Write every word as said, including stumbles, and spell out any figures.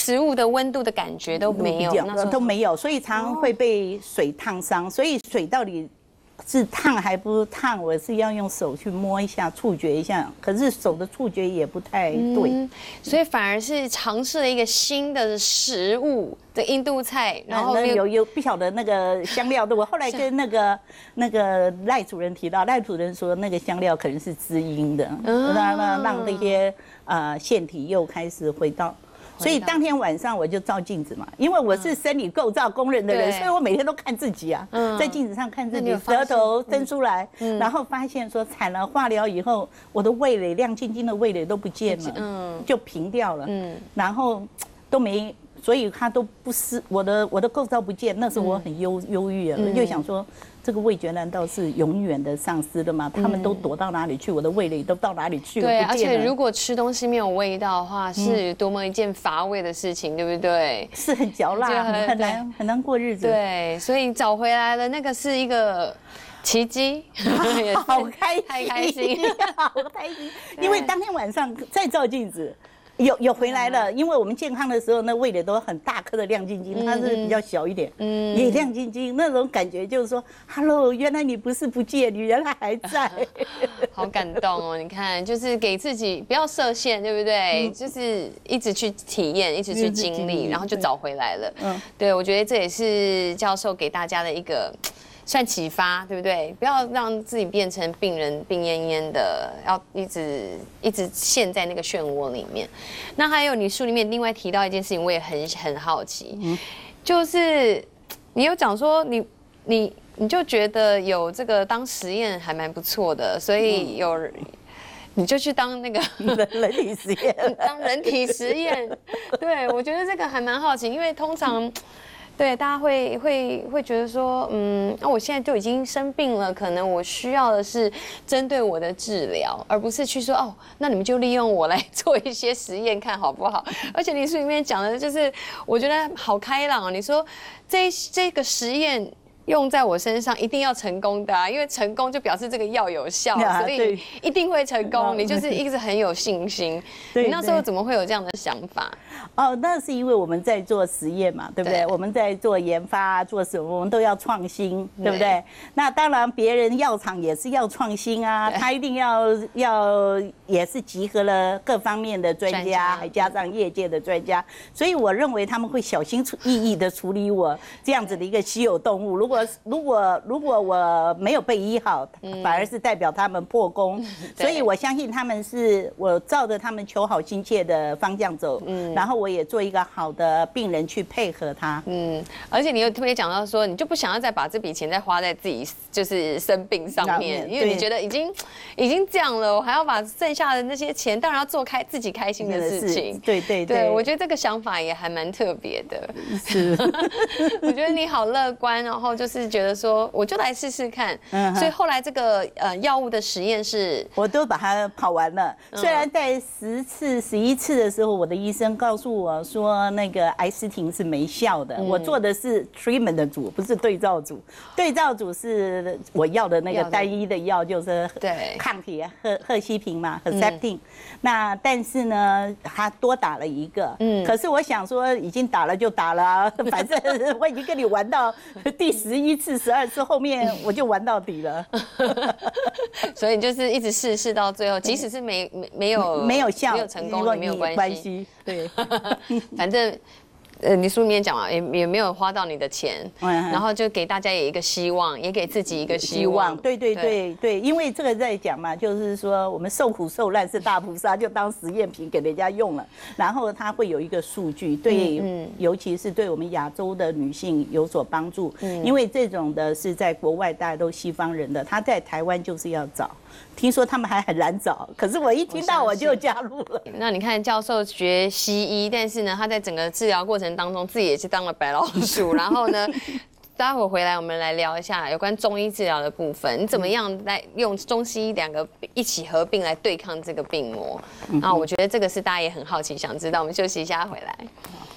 食物的温度的感觉都没有，那都没有，所以常常会被水烫伤。所以水到底是烫还不烫，我是要用手去摸一下、触觉一下，可是手的触觉也不太对， 嗯、所以反而是尝试了一个新的食物的印度菜，然后有有不晓得那个香料的，我后来跟那个那个赖主任提到，赖主任说那个香料可能是滋阴的，让让让那些呃腺体又开始回到。所以当天晚上我就照镜子嘛，因为我是生理构造公认的人，所以我每天都看自己啊，在镜子上看自己，舌头伸出来，然后发现说产了化疗以后，我的味蕾亮晶晶的味蕾都不见了，就平掉了，然后都没，所以它都不是我的我的构造不见，那时候我很忧忧郁啊，就想说。这个味觉难道是永远的丧失的吗？他们都躲到哪里去？我的味蕾都到哪里去了？ 对，而且如果吃东西没有味道的话，是多么一件乏味的事情，对不对？ 是很嚼辣，很难很难过日子。 对，所以找回来了，那个是一个奇迹， 好开心， 太开心， 好开心！因为当天晚上再照镜子。有有回来了，因为我们健康的时候，那味蕾都很大颗的亮晶晶，它是比较小一点，嗯，也亮晶晶，那种感觉就是说 ，Hello， 原来你不是不见，你原来还在， 好感动哦！你看，就是给自己不要设限，对不对？嗯、就是一直去体验，一直去经历，然后就找回来了。嗯，对，我觉得这也是教授给大家的一个。算启发，对不对？不要让自己变成病人病恹恹的，要一直一直陷在那个漩涡里面。那还有你书里面另外提到一件事情，我也很很好奇，嗯、就是你有讲说你你你就觉得有这个当实验还蛮不错的，所以有。嗯你就去当那个人体实验， 当人体实验。对，我觉得这个还蛮好奇，因为通常。对，大家会会会觉得说，嗯，那、啊、我现在就已经生病了，可能我需要的是针对我的治疗，而不是去说，哦，那你们就利用我来做一些实验，看好不好？而且你书里面讲的就是，我觉得好开朗哦。你说这这个实验。用在我身上一定要成功的啊，因为成功就表示这个药有效，所以一定会成功。你就是一直很有信心。你那时候怎么会有这样的想法？ 哦，那是因为我们在做实验嘛，对不对？我们在做研发，做什么我们都要创新，对不对？那当然，别人药厂也是要创新啊，他一定要要也是集合了各方面的专家，还加上业界的专家，所以我认为他们会小心翼翼的处理我这样子的一个稀有动物。如果如果如果我没有被医好，反而是代表他们破功，所以我相信他们是我照着他们求好心切的方向走，嗯，然后我也做一个好的病人去配合他， 嗯，而且你又特别讲到说，你就不想要再把这笔钱再花在自己就是生病上面，因为你觉得已经已经这样了，我还要把剩下的那些钱，当然要做开自己开心的事情， 对对对，我觉得这个想法也还蛮特别的， 是， 我觉得你好乐观，然后就是觉得说，我就来试试看。嗯，所以后来这个呃药物的实验室， 我都把它跑完了。虽然在十次、十一次的时候，我的医生告诉我说，那个癌斯廷是没效的。我做的是 treatment 的组，不是对照组。对照组是我要的那个单一的药，就是对抗体赫赫西平嘛 ，Herceptin。那但是呢，他多打了一个。嗯。可是我想说，已经打了就打了，反正我已经跟你玩到第十一次、十二次，后面我就玩到底了。 所以你就是一直试试到最后，即使是没没没有没有效、 没有成功，也没有关系。 对， 反正。呃，你书里面讲了，也也没有花到你的钱，嗯、然后就给大家也一个希望，也给自己一个希望。 对对对对，因为这个在讲嘛，就是说我们受苦受难是大菩萨，就当实验品给人家用了，然后它会有一个数据，对，嗯嗯、尤其是对我们亚洲的女性有所帮助，嗯、因为这种的是在国外大家都西方人的，他在台湾就是要找。听说他们还很难找，可是我一听到我就加入了。 那你看，教授学西医，但是呢，他在整个治疗过程当中，自己也是当了白老鼠。然后呢，待会回来我们来聊一下有关中医治疗的部分，你怎么样来用中西医两个一起合并来对抗这个病魔？啊，我觉得这个是大家也很好奇，想知道。我们休息一下，回来。